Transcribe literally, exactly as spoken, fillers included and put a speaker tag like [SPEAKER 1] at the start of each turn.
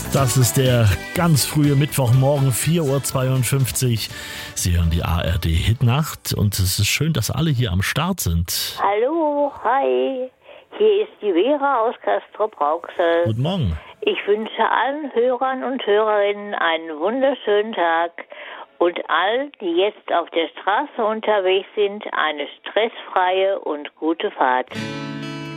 [SPEAKER 1] Das ist der ganz frühe Mittwochmorgen, vier Uhr zweiundfünfzig. Sie hören die A R D Hitnacht und es ist schön, dass alle hier am Start sind.
[SPEAKER 2] Hallo, hi. Hier ist die Vera aus Castrop-Rauxel.
[SPEAKER 1] Guten Morgen.
[SPEAKER 2] Ich wünsche allen Hörern und Hörerinnen einen wunderschönen Tag und all, die jetzt auf der Straße unterwegs sind, eine stressfreie und gute Fahrt.